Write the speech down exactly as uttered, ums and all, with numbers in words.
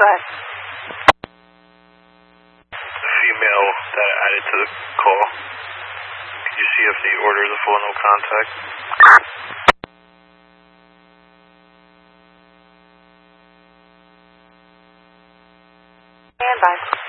Go ahead. The female that I added to the call. Could you see if the order is a full no contact? Stand by.